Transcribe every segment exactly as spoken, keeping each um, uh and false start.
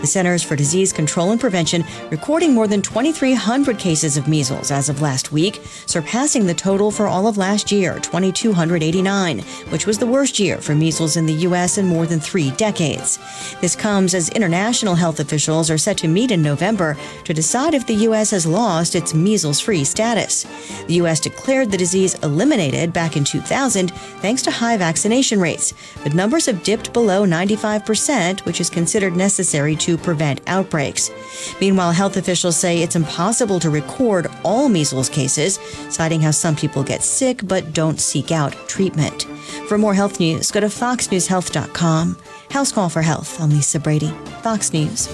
The Centers for Disease Control and Prevention recording more than twenty-three hundred cases of measles as of last week, surpassing the total for all of last year, two thousand two hundred eighty-nine, which was the worst year for measles in the U S in more than three decades. This comes as international health officials are set to meet in November to decide if the U S has lost its measles-free status. The U S declared the disease eliminated back in two thousand thanks to high vaccination rates, but numbers have dipped below ninety-five percent, which is considered necessary to prevent outbreaks. Meanwhile, health officials say it's impossible to record all measles cases, citing how some people get sick but don't seek out treatment. For more health news, go to fox news health dot com. House Call for Health. I'm Lisa Brady, Fox News.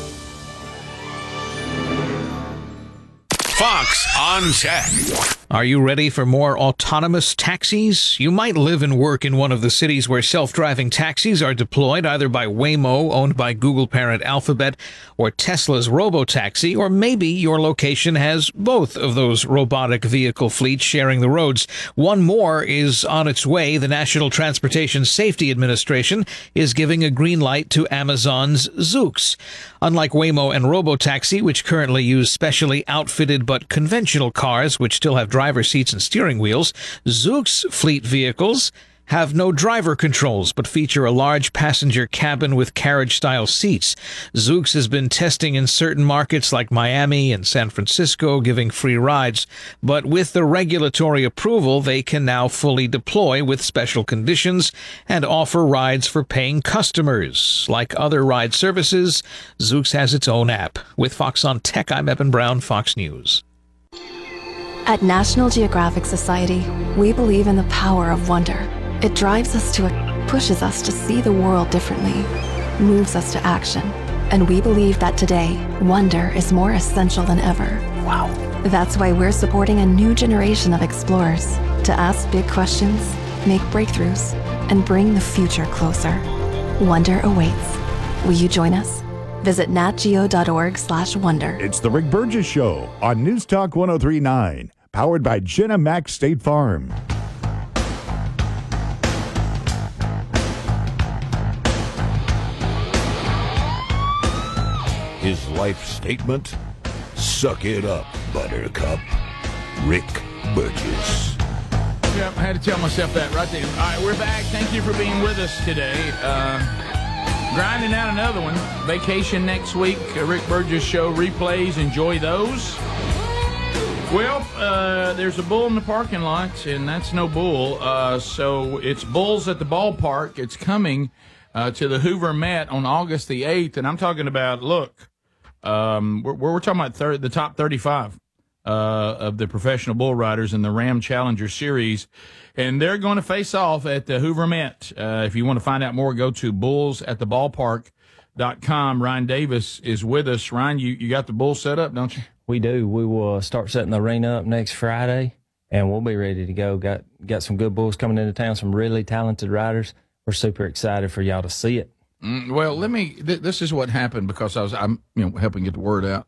Fox on Tech. Are you ready for more autonomous taxis? You might live and work in one of the cities where self-driving taxis are deployed, either by Waymo, owned by Google parent Alphabet, or Tesla's Robotaxi, or maybe your location has both of those robotic vehicle fleets sharing the roads. One more is on its way. The National Transportation Safety Administration is giving a green light to Amazon's Zoox. Unlike Waymo and Robotaxi, which currently use specially outfitted but conventional cars which still have driver seats and steering wheels, Zoox fleet vehicles have no driver controls but feature a large passenger cabin with carriage-style seats. Zoox has been testing in certain markets like Miami and San Francisco, giving free rides. But with the regulatory approval, they can now fully deploy with special conditions and offer rides for paying customers. Like other ride services, Zoox has its own app. With Fox on Tech, I'm Evan Brown, Fox News. At National Geographic Society, we believe in the power of wonder. It drives us to it, pushes us to see the world differently, moves us to action. And we believe that today, wonder is more essential than ever. Wow. That's why we're supporting a new generation of explorers to ask big questions, make breakthroughs, and bring the future closer. Wonder awaits. Will you join us? Visit natgeo.org slash wonder. It's the Rick Burgess Show on News Talk one oh three point nine, powered by Jenna Mack State Farm. His life statement: suck it up, buttercup. Rick Burgess. Yep, I had to tell myself that right there. All right, we're back. Thank you for being with us today. Uh, grinding out another one. Vacation next week. A Rick Burgess Show replays. Enjoy those. Well, uh, there's a bull in the parking lot, and that's no bull. Uh, so it's Bulls at the Ballpark. It's coming uh, to the Hoover Met on August the eighth, and I'm talking about, look, um, we're, we're talking about thir- the top thirty-five uh, of the professional bull riders in the Ram Challenger Series, and they're going to face off at the Hoover Met. Uh, if you want to find out more, go to bulls at the ballpark dot com. Ryan Davis is with us. Ryan, you, you got the bull set up, don't you? We do. We will start setting the arena up next Friday, and we'll be ready to go. Got got some good bulls coming into town, some really talented riders. We're super excited for y'all to see it. Mm, well, let me. Th- this is what happened because I was, I'm, you know, helping get the word out.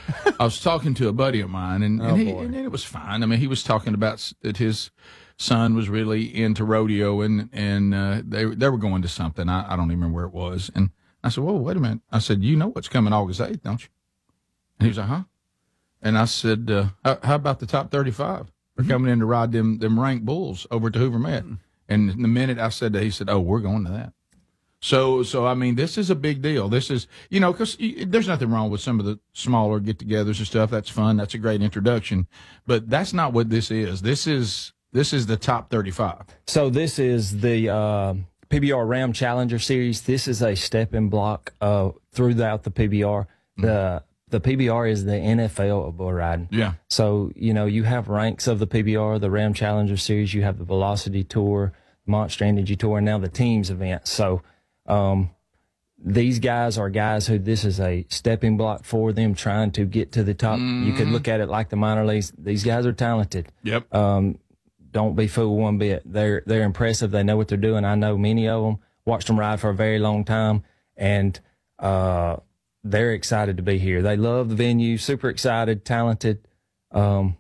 I was talking to a buddy of mine, and, and, oh, he, boy. and it was fine. I mean, he was talking about that his son was really into rodeo, and and uh, they they were going to something. I, I don't even remember where it was. And I said, "Whoa, wait a minute." I said, "You know what's coming August eighth, don't you?" And he was like, "Huh?" And I said, uh, how, how about the top thirty-five? They're mm-hmm. coming in to ride them them ranked bulls over to Hoover Met. Mm-hmm. And the minute I said that, he said, "Oh, we're going to that." So, so I mean, this is a big deal. This is, you know, because there's nothing wrong with some of the smaller get-togethers and stuff. That's fun. That's a great introduction. But that's not what this is. This is this is the top thirty-five. So this is the uh, P B R Ram Challenger Series. This is a stepping block uh, throughout the P B R. Mm-hmm. The The P B R is the N F L of bull riding. Yeah. So, you know, you have ranks of the P B R, the Ram Challenger Series, you have the Velocity Tour, Monster Energy Tour, and now the teams event. So, um, these guys are guys who this is a stepping block for them trying to get to the top. Mm-hmm. You could look at it like the minor leagues. These guys are talented. Yep. Um, don't be fooled one bit. They're, they're impressive. They know what they're doing. I know many of them, watched them ride for a very long time, and, uh, they're excited to be here. They love the venue, super excited, talented, um,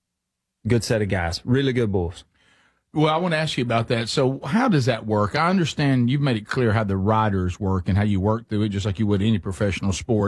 good set of guys, really good bulls. Well, I want to ask you about that. So how does that work? I understand you've made it clear how the riders work and how you work through it, just like you would any professional sport.